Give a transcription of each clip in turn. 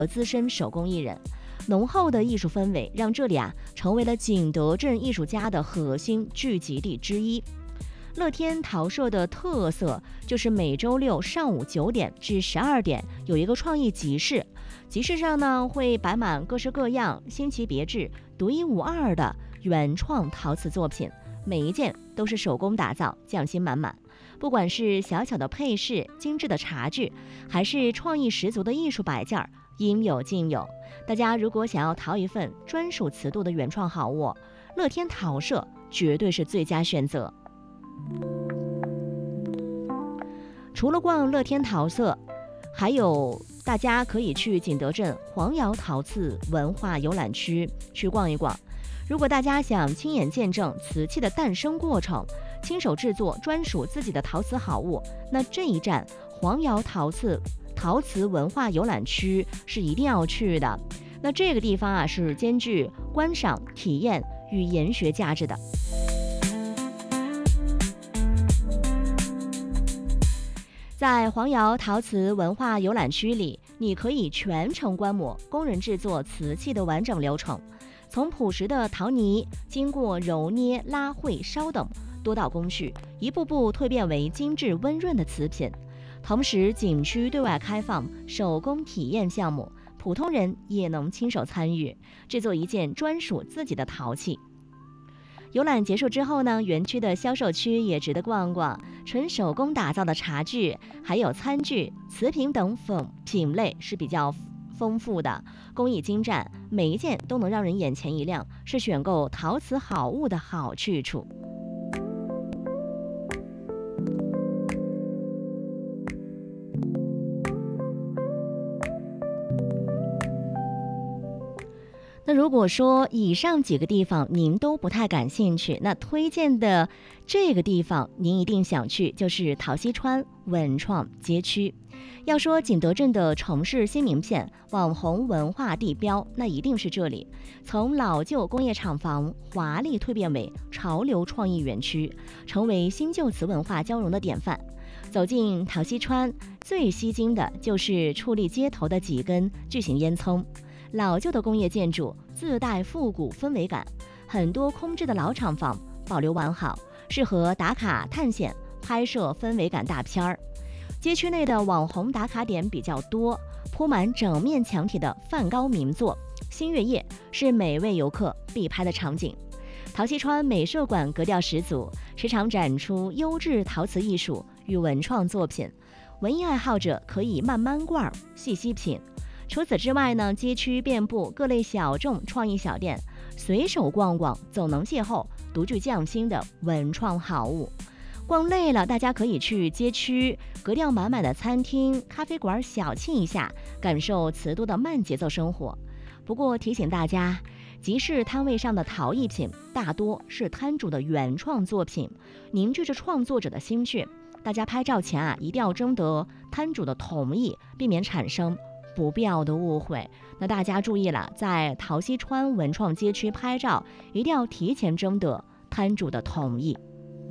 资深手工艺人。浓厚的艺术氛围让这里成为了景德镇艺术家的核心聚集地之一。乐天陶社的特色就是每周六上午9点至12点有一个创意集市，集市上呢会摆满各式各样、新奇别致、独一无二的原创陶瓷作品，每一件都是手工打造，匠心满满。不管是小巧的配饰、精致的茶具，还是创意十足的艺术摆件，应有尽有。大家如果想要淘一份专属瓷度的原创好物，乐天陶社绝对是最佳选择。除了逛乐天陶社，还有大家可以去景德镇黄窑陶瓷文化游览区去逛一逛。如果大家想亲眼见证瓷器的诞生过程，亲手制作专属自己的陶瓷好物，那这一站黄窑陶瓷文化游览区是一定要去的。那这个地方是兼具观赏、体验与研学价值的。在黄窑陶瓷文化游览区里，你可以全程观摩工人制作瓷器的完整流程，从朴实的陶泥经过揉捏、拉绘、烧等多道工序，一步步蜕变为精致温润的瓷品。同时，景区对外开放手工体验项目，普通人也能亲手参与，制作一件专属自己的陶器。游览结束之后呢，园区的销售区也值得逛逛，纯手工打造的茶具，还有餐具、瓷瓶等品类是比较丰富的，工艺精湛，每一件都能让人眼前一亮，是选购陶瓷好物的好去处。那如果说以上几个地方您都不太感兴趣，那推荐的这个地方您一定想去，就是陶溪川文创街区。要说景德镇的城市新名片、网红文化地标，那一定是这里。从老旧工业厂房华丽蜕变为潮流创意园区，成为新旧瓷文化交融的典范。走进陶溪川，最吸睛的就是矗立街头的几根巨型烟囱。老旧的工业建筑自带复古氛围感，很多空置的老厂房保留完好，适合打卡探险、拍摄氛围感大片儿。街区内的网红打卡点比较多，铺满整面墙体的梵高名作《新月夜》是每位游客必拍的场景。陶溪川美术馆格调十足，时常展出优质陶瓷艺术与文创作品，文艺爱好者可以慢慢逛、细细品。除此之外呢，街区遍布各类小众创意小店，随手逛逛总能邂逅独具匠心的文创好物。逛累了，大家可以去街区格调满满的餐厅、咖啡馆小憩一下，感受瓷都的慢节奏生活。不过提醒大家，集市摊位上的陶艺品大多是摊主的原创作品，凝聚着创作者的心血。大家拍照前一定要征得摊主的同意，避免产生不必要的误会。那大家注意了，在陶溪川文创街区拍照，一定要提前征得摊主的同意。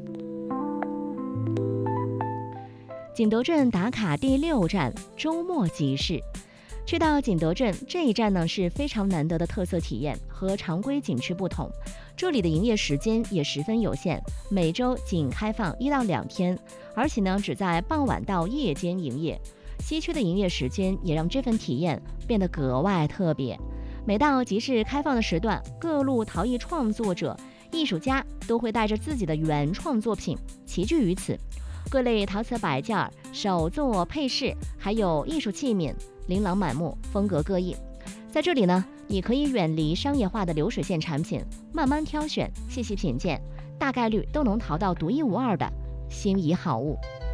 景德镇打卡第6站，周末集市。去到景德镇这一站呢，是非常难得的特色体验，和常规景区不同，这里的营业时间也十分有限，每周仅开放1到2天，而且呢只在傍晚到夜间营业。西区的营业时间也让这份体验变得格外特别。每到集市开放的时段，各路陶艺创作者、艺术家都会带着自己的原创作品齐聚于此，各类陶瓷摆件、手作配饰，还有艺术器皿，琳琅满目，风格各异。在这里呢，你可以远离商业化的流水线产品，慢慢挑选，细细品鉴，大概率都能淘到独一无二的心仪好物。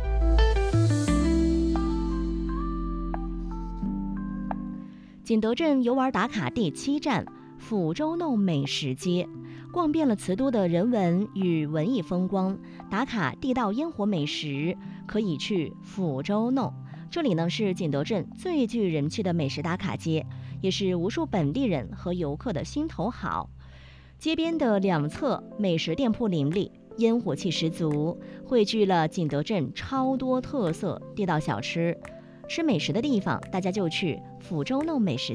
景德镇游玩打卡第7站，抚州弄美食街。逛遍了瓷都的人文与文艺风光，打卡地道烟火美食，可以去抚州弄。这里呢是景德镇最具人气的美食打卡街，也是无数本地人和游客的心头好。街边的两侧美食店铺林立，烟火气十足，汇聚了景德镇超多特色地道小吃。 吃美食的地方，大家就去福州弄美食。